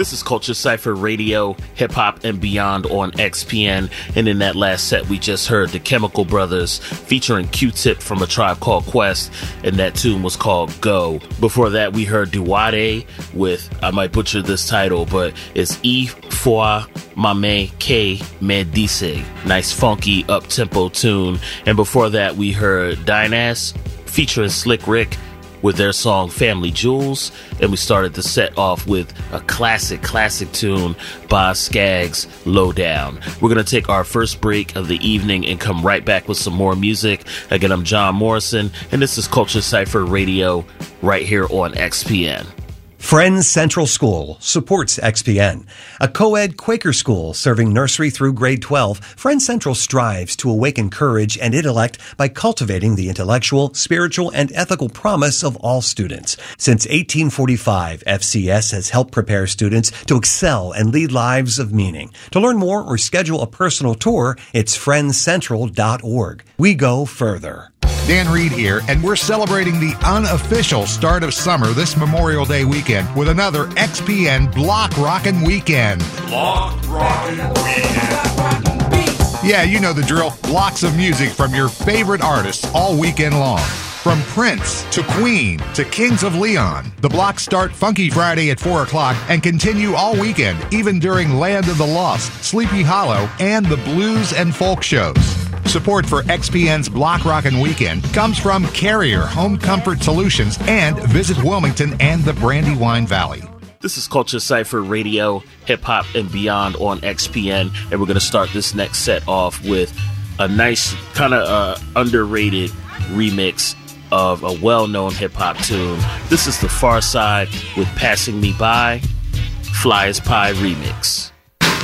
This is Culture Cypher Radio, Hip Hop and Beyond on XPN. And in that last set, we just heard the Chemical Brothers featuring Q-Tip from A Tribe Called Quest, and that tune was called Go. Before that, we heard Duade with, I might butcher this title, but it's E Foi Mame K Me Dice. Nice funky up-tempo tune. And before that, we heard Dynas featuring Slick Rick with their song Family Jewels, and we started the set off with a classic tune by Skaggs, Lowdown. We're going to take our first break of the evening and come right back with some more music. Again, I'm John Morrison, and this is Culture Cypher Radio right here on XPN. Friends Central School supports XPN. A co-ed Quaker school serving nursery through grade 12, Friends Central strives to awaken courage and intellect by cultivating the intellectual, spiritual, and ethical promise of all students. Since 1845, FCS has helped prepare students to excel and lead lives of meaning. To learn more or schedule a personal tour, it's friendscentral.org. We go further. Dan Reed here, and we're celebrating the unofficial start of summer this Memorial Day weekend with another XPN Block Rockin' Weekend. Block Rockin' Weekend. Yeah, you know the drill. Blocks of music from your favorite artists all weekend long. From Prince to Queen to Kings of Leon, the blocks start Funky Friday at 4 o'clock and continue all weekend, even during Land of the Lost, Sleepy Hollow, and the Blues and Folk shows. Support for XPN's Block Rockin' Weekend comes from Carrier Home Comfort Solutions and Visit Wilmington and the Brandywine Valley. This is Culture Cypher Radio, Hip Hop and Beyond on XPN, and we're going to start this next set off with a nice kind of underrated remix of a well-known hip-hop tune. This is The Far Side with Passing Me By, Fly as Pie remix.